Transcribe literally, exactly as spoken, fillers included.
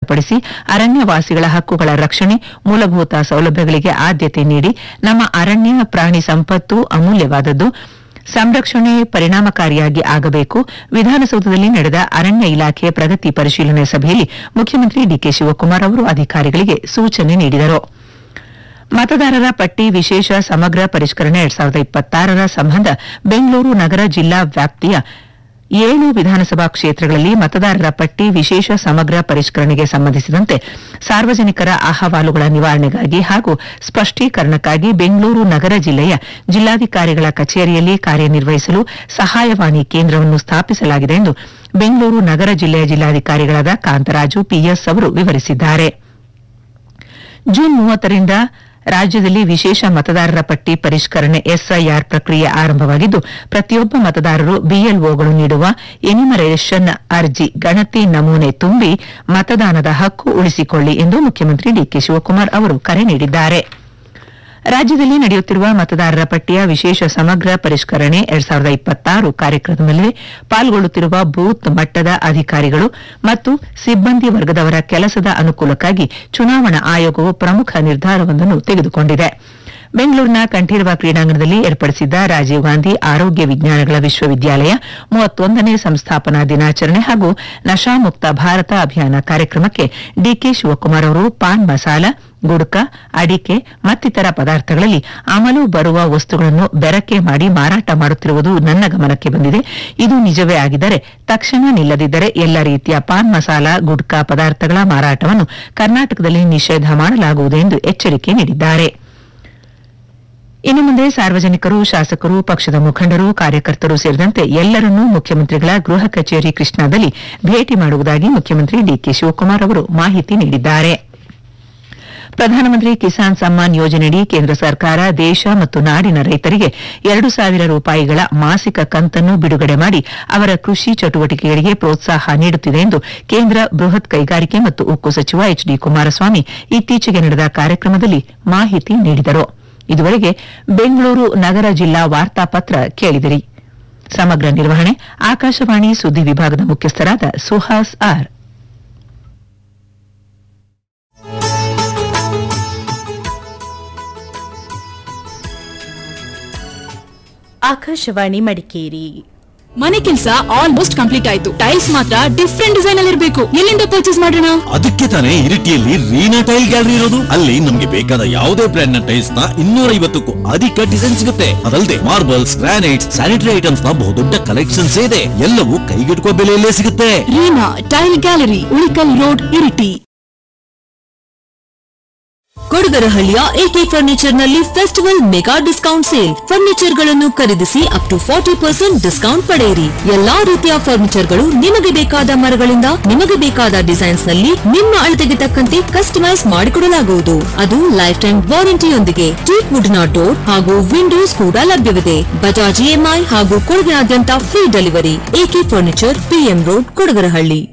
ಹೊರತುಪಡಿಸಿ ಅರಣ್ಯವಾಸಿಗಳ ಹಕ್ಕುಗಳ ರಕ್ಷಣೆ, ಮೂಲಭೂತ ಸೌಲಭ್ಯಗಳಿಗೆ ಆದ್ಯತೆ ನೀಡಿ ನಮ್ಮ ಅರಣ್ಯ ಪ್ರಾಣಿ ಸಂಪತ್ತು ಅಮೂಲ್ಯವಾದದ್ದು, ಸಂರಕ್ಷಣೆ ಪರಿಣಾಮಕಾರಿಯಾಗಿ ಆಗಬೇಕು. ವಿಧಾನಸೌಧದಲ್ಲಿ ನಡೆದ ಅರಣ್ಯ ಇಲಾಖೆ ಪ್ರಗತಿ ಪರಿಶೀಲನೆ ಸಭೆಯಲ್ಲಿ ಮುಖ್ಯಮಂತ್ರಿ ಡಿಕೆ ಶಿವಕುಮಾರ್ ಅವರು ಅಧಿಕಾರಿಗಳಿಗೆ ಸೂಚನೆ ನೀಡಿದರು. ಮತದಾರರ ಪಟ್ಟಿ ವಿಶೇಷ ಸಮಗ್ರ ಪರಿಷ್ಕರಣೆ ಎರಡ್ ಸಾವಿರದ ಇಪ್ಪತ್ತಾರರ ಸಂಬಂಧ ಬೆಂಗಳೂರು ನಗರ ಜಿಲ್ಲಾ ವ್ಯಾಪ್ತಿಯ ಏಳು ವಿಧಾನಸಭಾ ಕ್ಷೇತ್ರಗಳಲ್ಲಿ ಮತದಾರರ ಪಟ್ಟಿ ವಿಶೇಷ ಸಮಗ್ರ ಪರಿಷ್ಕರಣೆಗೆ ಸಂಬಂಧಿಸಿದಂತೆ ಸಾರ್ವಜನಿಕರ ಅಹವಾಲುಗಳ ನಿವಾರಣೆಗಾಗಿ ಹಾಗೂ ಸ್ಪಷ್ಟೀಕರಣಕ್ಕಾಗಿ ಬೆಂಗಳೂರು ನಗರ ಜಿಲ್ಲೆಯ ಜಿಲ್ಲಾಧಿಕಾರಿಗಳ ಕಚೇರಿಯಲ್ಲಿ ಕಾರ್ಯನಿರ್ವಹಿಸಲು ಸಹಾಯವಾಣಿ ಕೇಂದ್ರವನ್ನು ಸ್ಥಾಪಿಸಲಾಗಿದೆ ಎಂದು ಬೆಂಗಳೂರು ನಗರ ಜಿಲ್ಲೆಯ ಜಿಲ್ಲಾಧಿಕಾರಿಗಳಾದ ಕಾಂತರಾಜು ಪಿಎಸ್ ಅವರು ವಿವರಿಸಿದ್ದಾರೆ. ಜೂನ್ ಮೂವತ್ತರಿಂದ ರಾಜ್ಯದಲ್ಲಿ ವಿಶೇಷ ಮತದಾರರ ಪಟ್ಟಿ ಪರಿಷ್ಕರಣೆ ಎಸ್ಐಆರ್ ಪ್ರಕ್ರಿಯೆ ಆರಂಭವಾಗಿದ್ದು, ಪ್ರತಿಯೊಬ್ಬ ಮತದಾರರು ಬಿಎಲ್ಒಗಳು ನೀಡುವ ಎನ್ಯುಮರೇಷನ್ ಅರ್ಜಿ ಗಣತಿ ನಮೂನೆ ತುಂಬಿ ಮತದಾನದ ಹಕ್ಕು ಉಳಿಸಿಕೊಳ್ಳಿ ಎಂದು ಮುಖ್ಯಮಂತ್ರಿ ಡಿಕೆ ಶಿವಕುಮಾರ್ ಅವರು ಕರೆ ನೀಡಿದ್ದಾರೆ. ರಾಜ್ಯದಲ್ಲಿ ನಡೆಯುತ್ತಿರುವ ಮತದಾರರ ಪಟ್ಟಿಯ ವಿಶೇಷ ಸಮಗ್ರ ಪರಿಷ್ಕರಣೆ ಎರಡ್ ಸಾವಿರದ ಇಪ್ಪತ್ತಾರು ಕಾರ್ಯಕ್ರಮದಲ್ಲಿ ಪಾಲ್ಗೊಳ್ಳುತ್ತಿರುವ ಬೂತ್ ಮಟ್ಟದ ಅಧಿಕಾರಿಗಳು ಮತ್ತು ಸಿಬ್ಬಂದಿ ವರ್ಗದವರ ಕೆಲಸದ ಅನುಕೂಲಕ್ಕಾಗಿ ಚುನಾವಣಾ ಆಯೋಗವು ಪ್ರಮುಖ ನಿರ್ಧಾರವೊಂದನ್ನು ತೆಗೆದುಕೊಂಡಿದೆ. ಬೆಂಗಳೂರಿನ ಕಂಠೀರವ ಕ್ರೀಡಾಂಗಣದಲ್ಲಿ ಏರ್ಪಡಿಸಿದ್ದ ರಾಜೀವ್ ಗಾಂಧಿ ಆರೋಗ್ಯ ವಿಜ್ಞಾನಗಳ ವಿಶ್ವವಿದ್ಯಾಲಯ ಮೂವತ್ತೊಂದನೇ ಸಂಸ್ಥಾಪನಾ ದಿನಾಚರಣೆ ಹಾಗೂ ನಶಾಮುಕ್ತ ಭಾರತ ಅಭಿಯಾನ ಕಾರ್ಯಕ್ರಮಕ್ಕೆ ಡಿಕೆ ಶಿವಕುಮಾರ್ ಅವರು ಪಾನ್ ಮಸಾಲ, ಗುಡ್ಕಾ, ಅಡಿಕೆ ಮತ್ತಿತರ ಪದಾರ್ಥಗಳಲ್ಲಿ ಅಮಲು ಬರುವ ವಸ್ತುಗಳನ್ನು ಬೆರಕೆ ಮಾಡಿ ಮಾರಾಟ ಮಾಡುತ್ತಿರುವುದು ನನ್ನ ಗಮನಕ್ಕೆ ಬಂದಿದೆ. ಇದು ನಿಜವೇ ಆಗಿದ್ದರೆ, ತಕ್ಷಣ ನಿಲ್ಲದಿದ್ದರೆ ಎಲ್ಲ ರೀತಿಯ ಪಾನ್ ಮಸಾಲ, ಗುಡ್ಕಾ ಪದಾರ್ಥಗಳ ಮಾರಾಟವನ್ನು ಕರ್ನಾಟಕದಲ್ಲಿ ನಿಷೇಧ ಮಾಡಲಾಗುವುದು ಎಂದು ಎಚ್ಚರಿಕೆ ನೀಡಿದ್ದಾರೆ. ಇನ್ನು ಮುಂದೆ ಸಾರ್ವಜನಿಕರು, ಶಾಸಕರು, ಪಕ್ಷದ ಮುಖಂಡರು, ಕಾರ್ಯಕರ್ತರು ಸೇರಿದಂತೆ ಎಲ್ಲರನ್ನೂ ಮುಖ್ಯಮಂತ್ರಿಗಳ ಗೃಹ ಕಚೇರಿ ಕೃಷ್ಣಾದಲ್ಲಿ ಭೇಟಿ ಮಾಡುವುದಾಗಿ ಮುಖ್ಯಮಂತ್ರಿ ಡಿಕೆ ಶಿವಕುಮಾರ್ ಅವರು ಮಾಹಿತಿ ನೀಡಿದ್ದಾರೆ. ಪ್ರಧಾನಮಂತ್ರಿ ಕಿಸಾನ್ ಸಮ್ಮಾನ್ ಯೋಜನೆಯಡಿ ಕೇಂದ್ರ ಸರ್ಕಾರ ದೇಶ ಮತ್ತು ನಾಡಿನ ರೈತರಿಗೆ ಎರಡು ಸಾವಿರ ರೂಪಾಯಿಗಳ ಮಾಸಿಕ ಕಂತನ್ನು ಬಿಡುಗಡೆ ಮಾಡಿ ಅವರ ಕೃಷಿ ಚಟುವಟಿಕೆಗಳಿಗೆ ಪ್ರೋತ್ಸಾಹ ನೀಡುತ್ತಿದೆ ಎಂದು ಕೇಂದ್ರ ಬೃಹತ್ ಕೈಗಾರಿಕೆ ಮತ್ತು ಉಕ್ಕು ಸಚಿವ ಎಚ್ ಡಿ ಕುಮಾರಸ್ವಾಮಿ ಇತ್ತೀಚೆಗೆ ನಡೆದ ಕಾರ್ಯಕ್ರಮದಲ್ಲಿ ಮಾಹಿತಿ ನೀಡಿದರು. ಇದುವರೆಗೆ ಬೆಂಗಳೂರು ನಗರ ಜಿಲ್ಲಾ ವಾರ್ತಾಪತ್ರ ಕೇಳಿದಿರಿ. ಸಮಗ್ರ ನಿರ್ವಹಣೆ ಆಕಾಶವಾಣಿ ಸುದ್ದಿ ವಿಭಾಗದ ಮುಖ್ಯಸ್ಥರಾದ ಸುಹಾಸ್ ಆರ್. ಆಕಾಶವಾಣಿ ಮಡಿಕೇರಿ. ಮನೆ ಕೆಲಸ ಆಲ್ಮೋಸ್ಟ್ ಕಂಪ್ಲೀಟ್ ಆಯ್ತು. ಟೈಲ್ಸ್ ಮಾತ್ರ ಡಿಫ್ರೆಂಟ್ ಡಿಸೈನ್ ಅಲ್ಲಿ ಇರಬೇಕು. ಎಲ್ಲಿಂದ ಪರ್ಚೇಸ್ ಮಾಡೋಣ? ಅದಕ್ಕೆ ತಾನೇ ಇರಿಟಿಯಲ್ಲಿ ರೀನಾ ಟೈಲ್ ಗ್ಯಾಲರಿ ಇರೋದು. ಅಲ್ಲಿ ನಮ್ಗೆ ಬೇಕಾದ ಯಾವುದೇ ಬ್ರ್ಯಾಂಡ್ ನ ಟೈಲ್ಸ್ ನ ಇನ್ನೂರ ಐವತ್ತಕ್ಕೂ ಅಧಿಕ ಡಿಸೈನ್ ಸಿಗುತ್ತೆ. ಅದಲ್ಲದೆ ಮಾರ್ಬಲ್ಸ್, ಗ್ರಾನೈಟ್ಸ್, ಸ್ಯಾನಿಟರಿ ಐಟಮ್ಸ್ ನ ಬಹುದೊಡ್ಡ ಕಲೆಕ್ಷನ್ಸ್ ಇದೆ. ಎಲ್ಲವೂ ಕೈಗೆಟುಕುವ ಬೆಲೆಯಲ್ಲೇ ಸಿಗುತ್ತೆ. Reena tail gallery, Ulikkal road, Iritty. ಕೊಡಗರಹಳ್ಳಿಯ A K furniture ನಲ್ಲಿ festival mega discount sale. Furniture ಗಳನ್ನು ಖರೀದಿಸಿ up to forty percent discount ಪಡೆಯಿರಿ. ಎಲ್ಲಾ ರೀತಿಯ ಫರ್ನಿಚರ್ ಗಳು ನಿಮಗೆ ಬೇಕಾದ ಮರಗಳಿಂದ ನಿಮಗೆ ಬೇಕಾದ ಡಿಸೈನ್ಸ್ ನಲ್ಲಿ ನಿಮ್ಮ ಅಳತೆಗೆ ತಕ್ಕಂತೆ ಕಸ್ಟಮೈಸ್ ಮಾಡಿಕೊಡಲಾಗುವುದು. ಅದು ಲೈಫ್ ಟೈಮ್ ವಾರಂಟಿಯೊಂದಿಗೆ. ಟೀಕ್ ವುಡ್ ನ ಡೋರ್ ಹಾಗೂ ವಿಂಡೋಸ್ ಕೂಡ ಲಭ್ಯವಿದೆ. ಬಜಾಜ್ ಇಎಂಐ ಹಾಗೂ ಕೊಡಗಿನಾದ್ಯಂತ free delivery. A K furniture, PM road, Kodagarahalli.